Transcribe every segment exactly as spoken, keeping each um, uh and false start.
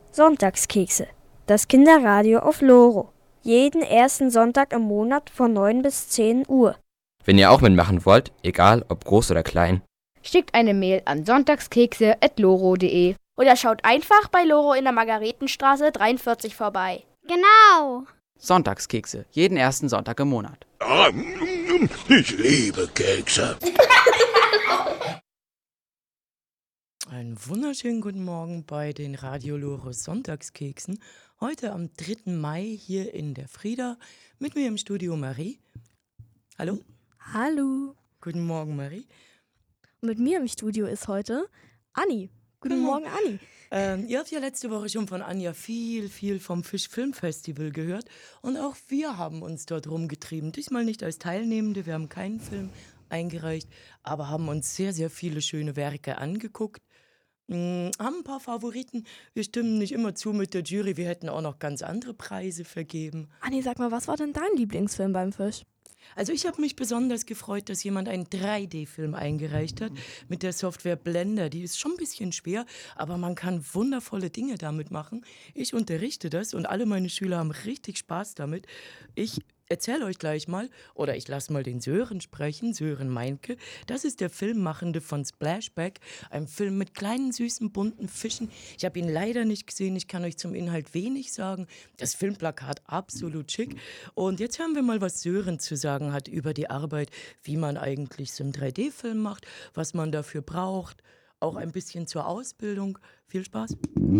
Sonntagskekse, das Kinderradio auf Loro. Jeden ersten Sonntag im Monat von neun bis zehn Uhr. Wenn ihr auch mitmachen wollt, egal ob groß oder klein, schickt eine Mail an sonntagskekse at loro punkt de oder schaut einfach bei Loro in der Margaretenstraße dreiundvierzig vorbei. Genau! Sonntagskekse, jeden ersten Sonntag im Monat. Ah, ich liebe Kekse. Einen wunderschönen guten Morgen bei den Radio Loro Sonntagskeksen. Heute am dritten Mai hier in der Frieda. Mit mir im Studio Marie. Hallo. Hallo. Guten Morgen, Marie. Und mit mir im Studio ist heute Anni. Guten Guten Morgen, Anni. Ähm, ihr habt ja letzte Woche schon von Anja viel, viel vom Fischfilmfestival gehört. Und auch wir haben uns dort rumgetrieben. Diesmal nicht als Teilnehmende, wir haben keinen Film eingereicht, aber haben uns sehr, sehr viele schöne Werke angeguckt. Hm, haben ein paar Favoriten. Wir stimmen nicht immer zu mit der Jury. Wir hätten auch noch ganz andere Preise vergeben. Anni, sag mal, was war denn dein Lieblingsfilm beim Fisch? Also ich habe mich besonders gefreut, dass jemand einen drei D Film eingereicht hat mit der Software Blender. Die ist schon ein bisschen schwer, aber man kann wundervolle Dinge damit machen. Ich unterrichte das und alle meine Schüler haben richtig Spaß damit. Ich erzähle euch gleich mal, oder ich lasse mal den Sören sprechen, Sören Meinke. Das ist der Filmmachende von Splashback, ein Film mit kleinen, süßen, bunten Fischen. Ich habe ihn leider nicht gesehen, ich kann euch zum Inhalt wenig sagen. Das Filmplakat absolut schick. Und jetzt hören wir mal, was Sören zu sagen hat über die Arbeit, wie man eigentlich so einen drei D Film macht, was man dafür braucht, auch ein bisschen zur Ausbildung. Viel Spaß.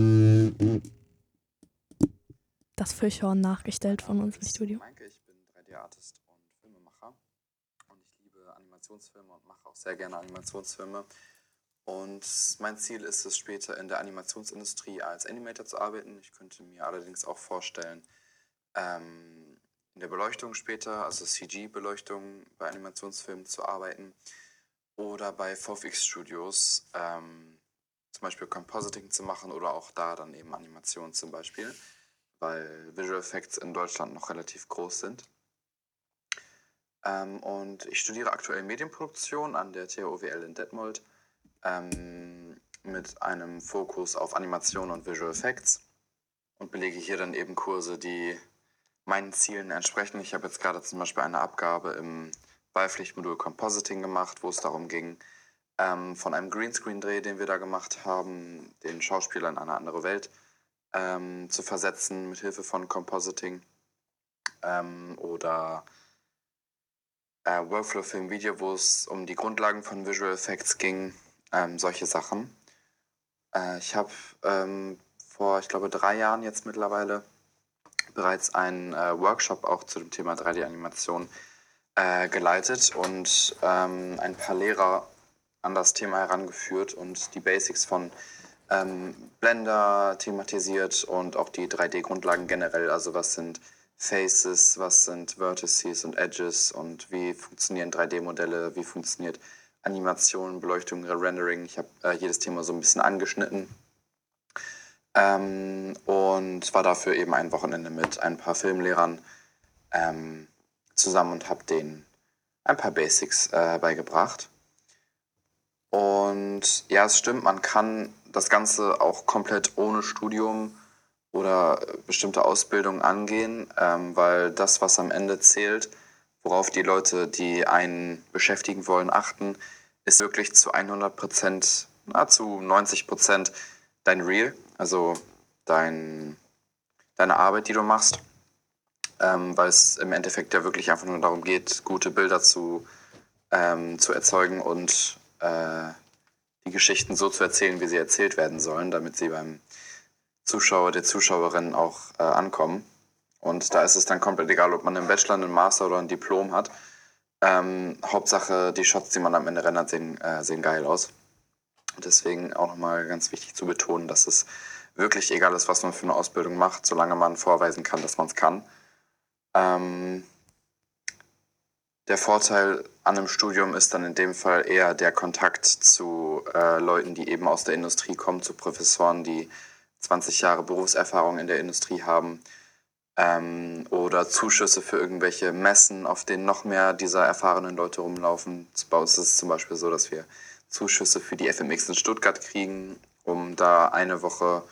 Das Fischhorn nachgestellt von uns im Studio. drei D-Artist und Filmemacher und ich liebe Animationsfilme und mache auch sehr gerne Animationsfilme und mein Ziel ist es, später in der Animationsindustrie als Animator zu arbeiten. Ich könnte mir allerdings auch vorstellen, ähm, in der Beleuchtung später, also C G-Beleuchtung bei Animationsfilmen zu arbeiten oder bei V F X-Studios ähm, zum Beispiel Compositing zu machen oder auch da dann eben Animationen zum Beispiel, weil Visual Effects in Deutschland noch relativ groß sind. Ähm, und ich studiere aktuell Medienproduktion an der T H O W L in Detmold ähm, mit einem Fokus auf Animation und Visual Effects und belege hier dann eben Kurse, die meinen Zielen entsprechen. Ich habe jetzt gerade zum Beispiel eine Abgabe im Wahlpflichtmodul Compositing gemacht, wo es darum ging, ähm, von einem Greenscreen-Dreh, den wir da gemacht haben, den Schauspieler in eine andere Welt ähm, zu versetzen mit Hilfe von Compositing ähm, oder Äh, Workflow Film Video, wo es um die Grundlagen von Visual Effects ging, ähm, solche Sachen. Äh, ich habe ähm, vor, ich glaube, drei Jahren jetzt mittlerweile bereits einen äh, Workshop auch zu dem Thema drei D-Animation äh, geleitet und ähm, ein paar Lehrer an das Thema herangeführt und die Basics von ähm, Blender thematisiert und auch die drei D-Grundlagen generell, also was sind Faces, was sind Vertices und Edges und wie funktionieren drei D-Modelle, wie funktioniert Animation, Beleuchtung, Rendering. Ich habe äh, jedes Thema so ein bisschen angeschnitten ähm, und war dafür eben ein Wochenende mit ein paar Filmlehrern ähm, zusammen und habe denen ein paar Basics äh, beigebracht. Und ja, es stimmt, man kann das Ganze auch komplett ohne Studium oder bestimmte Ausbildungen angehen, ähm, weil das, was am Ende zählt, worauf die Leute, die einen beschäftigen wollen, achten, ist wirklich zu hundert Prozent, nahezu neunzig Prozent dein Reel, also dein, deine Arbeit, die du machst, ähm, weil es im Endeffekt ja wirklich einfach nur darum geht, gute Bilder zu, ähm, zu erzeugen und äh, die Geschichten so zu erzählen, wie sie erzählt werden sollen, damit sie beim Zuschauer, der Zuschauerin auch äh, ankommen. Und da ist es dann komplett egal, ob man einen Bachelor, einen Master oder ein Diplom hat. Ähm, Hauptsache, die Shots, die man am Ende rendert, sehen, äh, sehen geil aus. Und deswegen auch nochmal ganz wichtig zu betonen, dass es wirklich egal ist, was man für eine Ausbildung macht, solange man vorweisen kann, dass man es kann. Ähm, der Vorteil an einem Studium ist dann in dem Fall eher der Kontakt zu äh, Leuten, die eben aus der Industrie kommen, zu Professoren, die zwanzig Jahre Berufserfahrung in der Industrie haben ähm, oder Zuschüsse für irgendwelche Messen, auf denen noch mehr dieser erfahrenen Leute rumlaufen. Bei uns ist es zum Beispiel so, dass wir Zuschüsse für die F M X in Stuttgart kriegen, um da eine Woche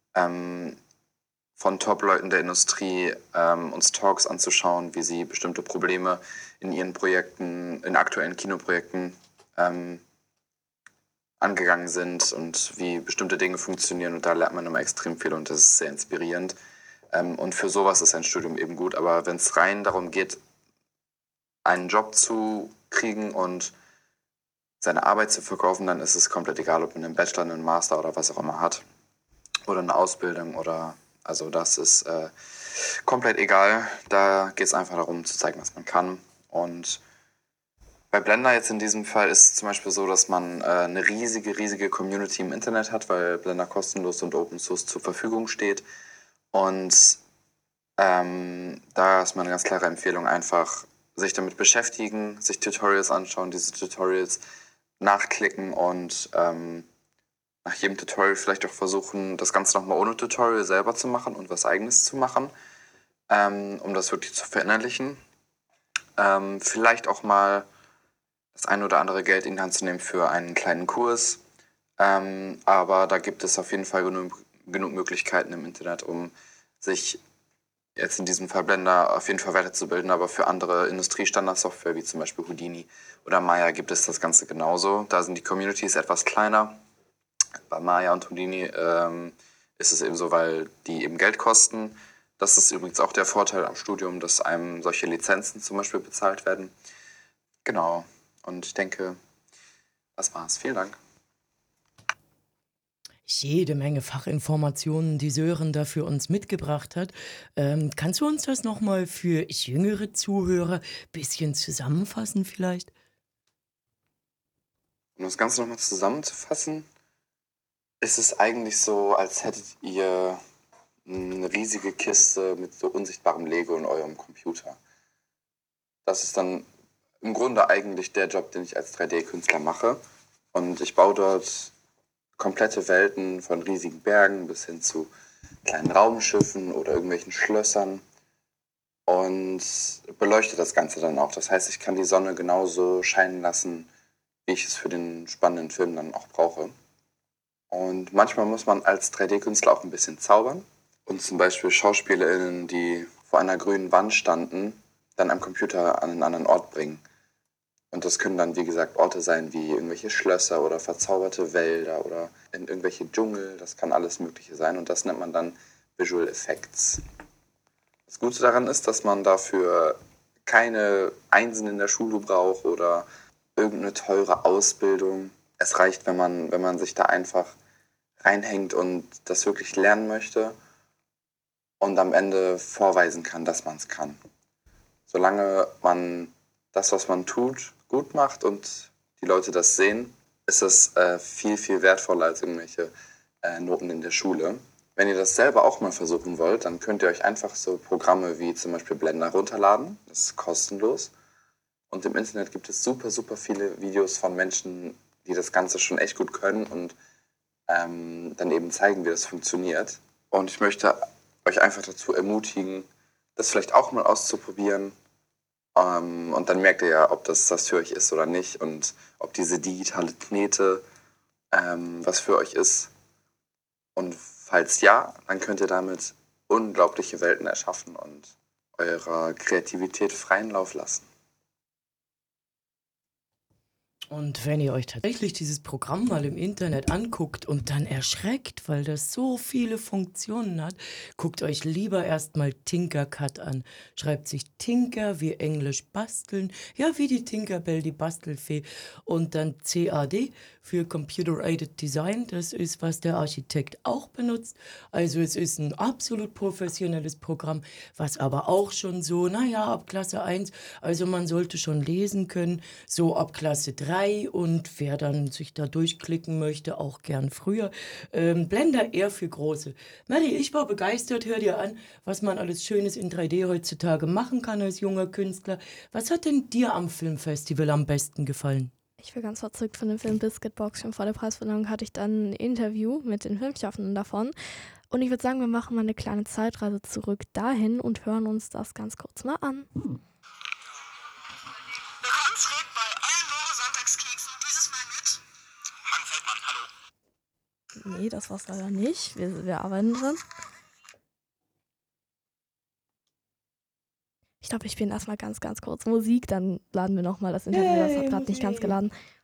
ähm, von Top-Leuten der Industrie ähm, uns Talks anzuschauen, wie sie bestimmte Probleme in ihren Projekten, in aktuellen Kinoprojekten ähm, angegangen sind und wie bestimmte Dinge funktionieren. Und da lernt man immer extrem viel und das ist sehr inspirierend. Ähm, und für sowas ist ein Studium eben gut. Aber wenn es rein darum geht, einen Job zu kriegen und seine Arbeit zu verkaufen, dann ist es komplett egal, ob man einen Bachelor, einen Master oder was auch immer hat. Oder eine Ausbildung oder, also das ist äh, komplett egal. Da geht es einfach darum zu zeigen, was man kann. Und bei Blender jetzt in diesem Fall ist es zum Beispiel so, dass man äh, eine riesige, riesige Community im Internet hat, weil Blender kostenlos und Open Source zur Verfügung steht. Und ähm, da ist meine ganz klare Empfehlung einfach, sich damit beschäftigen, sich Tutorials anschauen, diese Tutorials nachklicken und ähm, nach jedem Tutorial vielleicht auch versuchen, das Ganze nochmal ohne Tutorial selber zu machen und was Eigenes zu machen, ähm, um das wirklich zu verinnerlichen. Ähm, vielleicht auch mal das ein oder andere Geld in die Hand zu nehmen für einen kleinen Kurs. Ähm, aber da gibt es auf jeden Fall genug, genug Möglichkeiten im Internet, um sich jetzt in diesem Fall Blender auf jeden Fall weiterzubilden. Aber für andere Industriestandardsoftware wie zum Beispiel Houdini oder Maya gibt es das Ganze genauso. Da sind die Communities etwas kleiner. Bei Maya und Houdini ähm, ist es eben so, weil die eben Geld kosten. Das ist übrigens auch der Vorteil am Studium, dass einem solche Lizenzen zum Beispiel bezahlt werden. Genau. Und ich denke, das war's. Vielen Dank. Jede Menge Fachinformationen, die Sören da für uns mitgebracht hat. Ähm, kannst du uns das nochmal für jüngere Zuhörer ein bisschen zusammenfassen vielleicht? Um das Ganze nochmal zusammenzufassen, ist es eigentlich so, als hättet ihr eine riesige Kiste mit so unsichtbarem Lego in eurem Computer. Das ist dann im Grunde eigentlich der Job, den ich als drei D-Künstler mache. Und ich baue dort komplette Welten von riesigen Bergen bis hin zu kleinen Raumschiffen oder irgendwelchen Schlössern und beleuchte das Ganze dann auch. Das heißt, ich kann die Sonne genauso scheinen lassen, wie ich es für den spannenden Film dann auch brauche. Und manchmal muss man als drei D-Künstler auch ein bisschen zaubern und zum Beispiel SchauspielerInnen, die vor einer grünen Wand standen, dann am Computer an einen anderen Ort bringen. Und das können dann, wie gesagt, Orte sein wie irgendwelche Schlösser oder verzauberte Wälder oder in irgendwelche Dschungel. Das kann alles Mögliche sein und das nennt man dann Visual Effects. Das Gute daran ist, dass man dafür keine Einsen in der Schule braucht oder irgendeine teure Ausbildung. Es reicht, wenn man, wenn man sich da einfach reinhängt und das wirklich lernen möchte und am Ende vorweisen kann, dass man es kann. Solange man das, was man tut, gut macht und die Leute das sehen, ist es äh, viel, viel wertvoller als irgendwelche äh, Noten in der Schule. Wenn ihr das selber auch mal versuchen wollt, dann könnt ihr euch einfach so Programme wie zum Beispiel Blender runterladen. Das ist kostenlos. Und im Internet gibt es super, super viele Videos von Menschen, die das Ganze schon echt gut können und ähm, dann eben zeigen, wie das funktioniert. Und ich möchte euch einfach dazu ermutigen, das vielleicht auch mal auszuprobieren. Um, und dann merkt ihr ja, ob das das für euch ist oder nicht und ob diese digitale Knete ähm, was für euch ist. Und falls ja, dann könnt ihr damit unglaubliche Welten erschaffen und eurer Kreativität freien Lauf lassen. Und wenn ihr euch tatsächlich dieses Programm mal im Internet anguckt und dann erschreckt, weil das so viele Funktionen hat, guckt euch lieber erstmal Tinkercad an. Schreibt sich Tinker wie Englisch basteln, ja wie die Tinkerbell, die Bastelfee und dann C A D für Computer Aided Design. Das ist, was der Architekt auch benutzt. Also es ist ein absolut professionelles Programm, was aber auch schon so, naja, ab Klasse eins, also man sollte schon lesen können, so ab Klasse drei und wer dann sich da durchklicken möchte, auch gern früher. Ähm, Blender eher für Große. Maddie, ich war begeistert, hör dir an, was man alles Schönes in drei D heutzutage machen kann als junger Künstler. Was hat denn dir am Filmfestival am besten gefallen? Ich war ganz verzückt von dem Film Biscuitbox. Schon vor der Preisverleihung hatte ich dann ein Interview mit den Filmschaffenden davon. Und ich würde sagen, wir machen mal eine kleine Zeitreise zurück dahin und hören uns das ganz kurz mal an. Willkommen zurück bei euren Loro Sonntagskeksen. Dieses Mal mit Hagen Feldmann, hallo. Nee, das war's leider nicht. Wir, wir arbeiten dran. Ich glaube, ich spiele erstmal ganz, ganz kurz Musik, dann laden wir nochmal das Interview. Das hat gerade nicht ganz geladen.